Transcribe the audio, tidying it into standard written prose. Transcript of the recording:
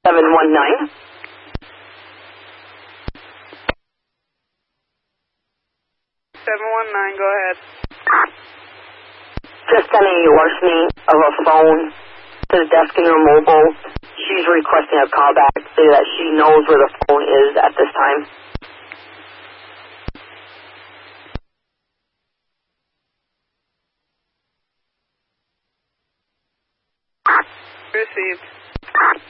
719. 719, go ahead. Just any larceny of a phone to the desk in her mobile. She's requesting a call back to say that she knows where the phone is at this time. Received.